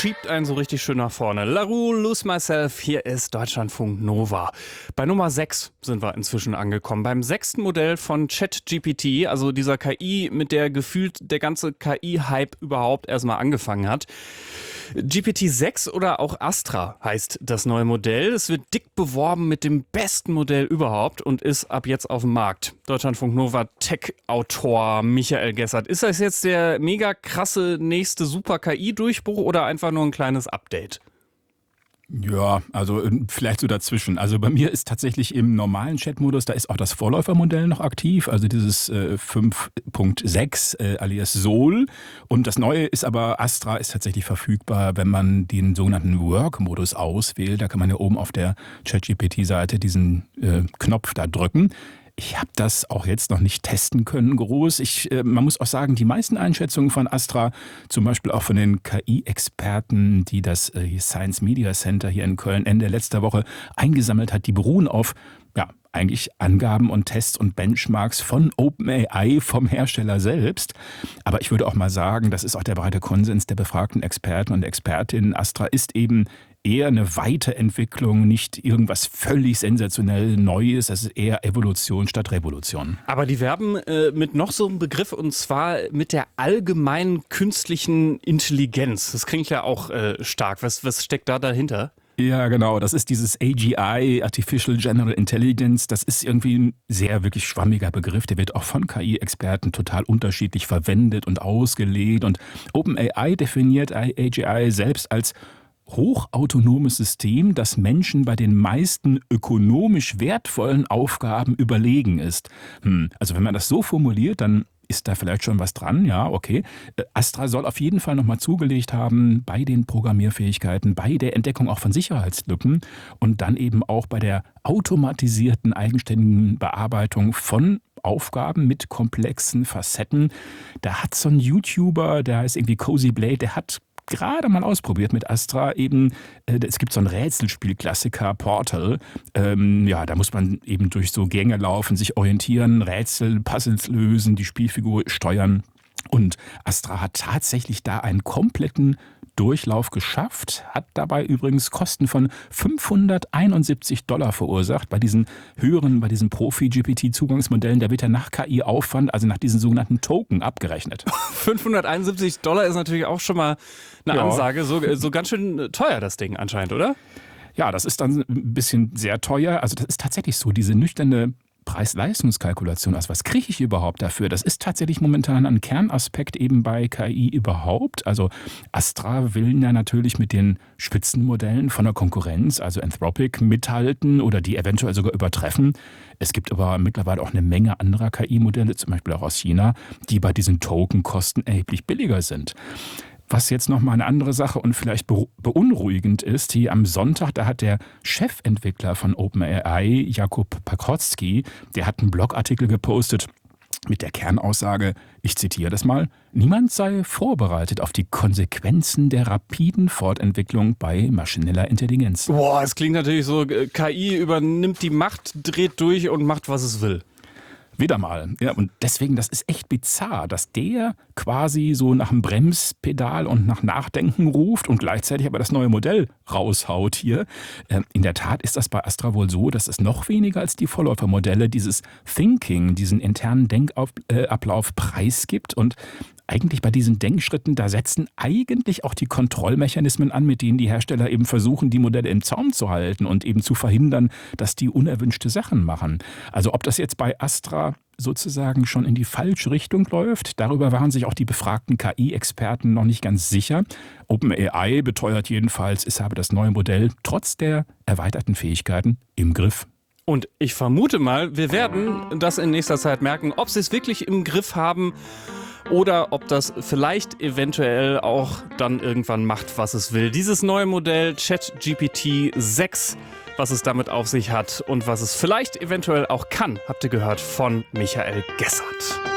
schiebt einen so richtig schön nach vorne. La Rue, Lose Myself, hier ist Deutschlandfunk Nova. Bei Nummer 6 sind wir inzwischen angekommen. Beim 6. Modell von ChatGPT, also dieser KI, mit der gefühlt der ganze KI-Hype überhaupt erstmal angefangen hat. GPT-6 oder auch Astra heißt das neue Modell. Es wird dick beworben mit dem besten Modell überhaupt und ist ab jetzt auf dem Markt. Deutschlandfunk Nova Tech-Autor Michael Gessert. Ist das jetzt der mega krasse nächste Super-KI-Durchbruch oder einfach nur ein kleines Update? Ja, also vielleicht so dazwischen. Also bei mir ist tatsächlich im normalen Chat-Modus, da ist auch das Vorläufermodell noch aktiv, also dieses 5.6 alias Sol. Und das Neue ist aber, Astra ist tatsächlich verfügbar, wenn man den sogenannten Work-Modus auswählt. Da kann man ja oben auf der ChatGPT-Seite diesen Knopf da drücken. Ich habe das auch jetzt noch nicht testen können, groß. Man muss auch sagen, die meisten Einschätzungen von Astra, zum Beispiel auch von den KI-Experten, die das Science Media Center hier in Köln Ende letzter Woche eingesammelt hat, die beruhen auf eigentlich Angaben und Tests und Benchmarks von OpenAI, vom Hersteller selbst. Aber ich würde auch mal sagen, das ist auch der breite Konsens der befragten Experten und Expertinnen. Astra ist eben eher eine Weiterentwicklung, nicht irgendwas völlig sensationell Neues. Das ist eher Evolution statt Revolution. Aber die werben mit noch so einem Begriff, und zwar mit der allgemeinen künstlichen Intelligenz. Das klingt ja auch stark. Was steckt da dahinter? Ja, genau. Das ist dieses AGI, Artificial General Intelligence. Das ist irgendwie ein sehr wirklich schwammiger Begriff. Der wird auch von KI-Experten total unterschiedlich verwendet und ausgelegt. Und OpenAI definiert AGI selbst als hochautonomes System, das Menschen bei den meisten ökonomisch wertvollen Aufgaben überlegen ist. Also wenn man das so formuliert, dann ist da vielleicht schon was dran, ja, okay. Astra soll auf jeden Fall nochmal zugelegt haben bei den Programmierfähigkeiten, bei der Entdeckung auch von Sicherheitslücken und dann eben auch bei der automatisierten, eigenständigen Bearbeitung von Aufgaben mit komplexen Facetten. Da hat so ein YouTuber, der heißt irgendwie Cozy Blade, der hat gerade mal ausprobiert mit Astra eben, es gibt so ein Rätselspiel-Klassiker, Portal, da muss man eben durch so Gänge laufen, sich orientieren, Rätsel, Puzzles lösen, die Spielfigur steuern und Astra hat tatsächlich da einen kompletten Durchlauf geschafft, hat dabei übrigens Kosten von $571 verursacht. Bei diesen Profi-GPT-Zugangsmodellen, da wird ja nach KI-Aufwand, also nach diesen sogenannten Token abgerechnet. $571 ist natürlich auch schon mal eine Ansage. So ganz schön teuer das Ding anscheinend, oder? Ja, das ist dann ein bisschen sehr teuer. Also das ist tatsächlich so, diese nüchterne Preis-Leistungs-Kalkulation, also was kriege ich überhaupt dafür? Das ist tatsächlich momentan ein Kernaspekt eben bei KI überhaupt. Also Astra will ja natürlich mit den Spitzenmodellen von der Konkurrenz, also Anthropic, mithalten oder die eventuell sogar übertreffen. Es gibt aber mittlerweile auch eine Menge anderer KI-Modelle, zum Beispiel auch aus China, die bei diesen Tokenkosten erheblich billiger sind. Was jetzt nochmal eine andere Sache und vielleicht beunruhigend ist, hier am Sonntag, da hat der Chefentwickler von OpenAI, Jakub Pakrotski, der hat einen Blogartikel gepostet mit der Kernaussage, ich zitiere das mal, niemand sei vorbereitet auf die Konsequenzen der rapiden Fortentwicklung bei maschineller Intelligenz. Boah, es klingt natürlich so, KI übernimmt die Macht, dreht durch und macht, was es will. Wieder mal. Ja, und deswegen, das ist echt bizarr, dass der quasi so nach dem Bremspedal und nach Nachdenken ruft und gleichzeitig aber das neue Modell raushaut hier. In der Tat ist das bei Astra wohl so, dass es noch weniger als die Vorläufermodelle dieses Thinking, diesen internen Denkablauf preisgibt und eigentlich bei diesen Denkschritten, da setzen eigentlich auch die Kontrollmechanismen an, mit denen die Hersteller eben versuchen, die Modelle im Zaum zu halten und eben zu verhindern, dass die unerwünschte Sachen machen. Also ob das jetzt bei Astra sozusagen schon in die falsche Richtung läuft, darüber waren sich auch die befragten KI-Experten noch nicht ganz sicher. OpenAI beteuert jedenfalls, es habe das neue Modell trotz der erweiterten Fähigkeiten im Griff. Und ich vermute mal, wir werden das in nächster Zeit merken, ob sie es wirklich im Griff haben oder ob das vielleicht eventuell auch dann irgendwann macht, was es will. Dieses neue Modell ChatGPT 6, was es damit auf sich hat und was es vielleicht eventuell auch kann, habt ihr gehört von Michael Gessert.